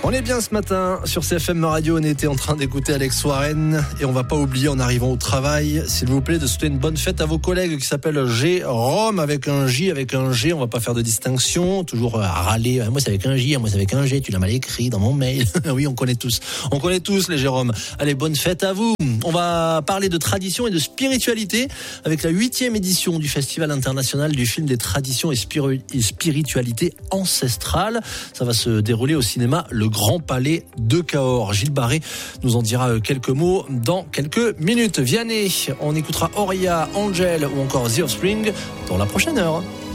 On est bien ce matin sur CFM Radio, on était en train d'écouter Alex Warren et on va pas oublier en arrivant au travail, s'il vous plaît, de souhaiter une bonne fête à vos collègues qui s'appellent Jérôme avec un J, avec un G, on va pas faire de distinction, toujours à râler, moi c'est avec un J, moi c'est avec un G, tu l'as mal écrit dans mon mail. Oui, on connaît tous les Jérômes. Allez, bonne fête à vous. On va parler de tradition et de spiritualité avec la 8e édition du Festival international du film des traditions et spiritualité ancestrale. Ça va se dérouler au cinéma Le Grand Palais de Cahors. Gilles Barré nous en dira quelques mots dans quelques minutes. Vianney, on écoutera Auria, Angel ou encore The Offspring dans la prochaine heure.